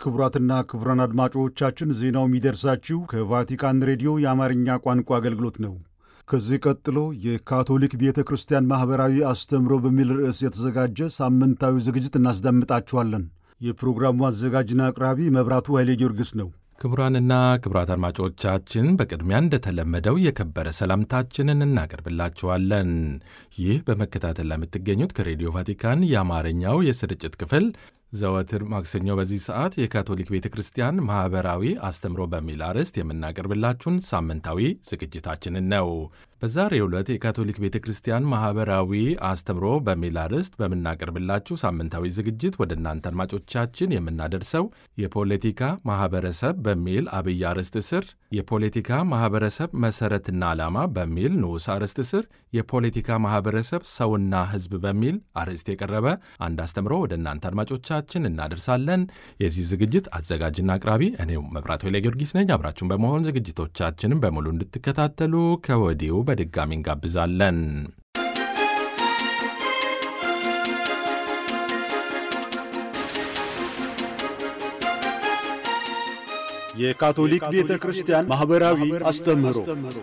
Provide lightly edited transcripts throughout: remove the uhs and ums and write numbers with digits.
ክቡራትና ክቡራን አድማጮቻችን ዜናው የሚደርሳችሁ ከቫቲካን ሬዲዮ የአማርኛ ቋንቋ አገልግሎት ነው። ከዚህ ቀጥሎ የካቶሊክ ቤተ ክርስቲያን ማኅበራዊ አስተምሮ በሚል ርዕስ የተዘጋጀ ሳምንታዊ ዝግጅት እናስደምጣችኋለን። የፕሮግራሙ አዘጋጅና አቅራቢ መብራቱ ኃይሌ ጊዮርጊስ ነው። ክቡራንና ክቡራት አድማጮቻችን በቅድሚያ እንደተለመደው የከበረ ሰላምታችንን እናቀርብላችኋለን። ይህ በመከታተል ለምትገኙት ከሬዲዮ ቫቲካን የአማርኛው የስርጭት ክፍል ዘወትር ማክሰኞ በዚህ ሰዓት የካቶሊክ ቤተ ክርስቲያን ማኅበራዊ አስተምሮ በሚል አርዕስት የምናቀርብላችሁን ሳምንታዊ ዝግጅታችንን ነው። በዛሬው ዕለት የካቶሊክ ቤተ ክርስቲያን ማኅበራዊ አስተምሮ በሚል አርዕስት በምናቀርብላችሁ ሳምንታዊ ዝግጅት ወደ እናንተ አድማጮቻችን የምናደርሰው የፖለቲካ ማኅበረሰብ በሚል አብይ አርዕስት ስር የፖለቲካ ማኅበረሰብ መሠረትና ዓላማ በሚል ንዑስ አርዕስት ስር የፖለቲካ ማኅበረሰብ ሰውና ሕዝብ በሚል አርዕስት የቀረበ አንድ አስተምሮ ወደ እናንተ አድማጮቻችን እናደርሳለን። የዚህ ዝግጅት አዘጋጅና አቅራቢ እኔው መብራቱ ኃይለ ጊዮርጊስ ነኝ። አብራችሁን በመሆን ዝግጅቶቻችንን በሙሉ እንድትከታተሉ ከወዲሁ በድጋሚ እንጋብዛለን። የካቶሊክ ቤተ ክርስቲያን ማኅበራዊ አስተምህሮ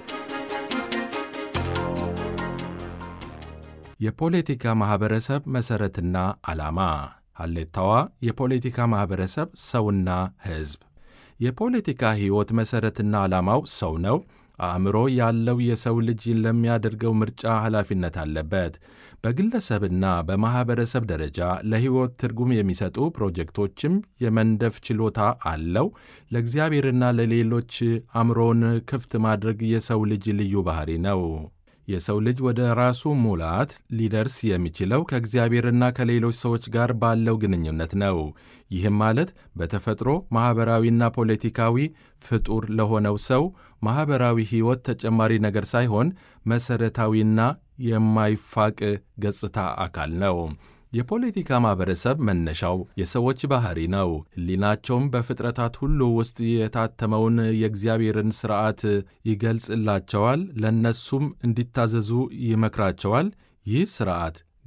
የፖለቲካ ማኅበረሰብ መሠረትና ዓላማ ሐሌታዋ የፖለቲካ ማኅበረሰብ ሰውና ሕዝብ። የፖለቲካ ሕይወት መሠረትና ዓላማው ሰው ነው። አእምሮ ያለው የሰው ልጅ ለሚያደርገው ምርጫ ኃላፊነት አለበት። በግለሰብና በማኅበረሰብ ደረጃ ለሕይወት ትርጉም የሚሰጡ ፕሮጀክቶችም የመንደፍ ችሎታ አለው። ለእግዚአብሔርና ለሌሎች አእምሮን ክፍት ማድረግ የሰው ልጅ ልዩ ባሕሪ ነው። የሰው ልጅ ወደ ራሱ ሙላት ሊደርስ የሚችለው ከእግዚአብሔርና ከሌሎች ሰዎች ጋር ባለው ግንኙነት ነው። ይህም ማለት በተፈጥሮ ማኅበራዊና ፖለቲካዊ ፍጡር ለሆነው ሰው ማኅበራዊ ሕይወት ተጨማሪ ነገር ሳይሆን መሠረታዊና የማይፋቅ ገጽታ አካል ነው። የፖለቲካ ማኅበረሰብ መነሻው የሰዎች ባሕሪ ነው። ሕሊናቸውም በፍጥረታት ሁሉ ውስጥ የታተመውን የእግዚአብሔርን ሥርዓት ይገልጽላቸዋል፣ ለእነሱም እንዲታዘዙ ይመክራቸዋል። ይህ ሥርዓት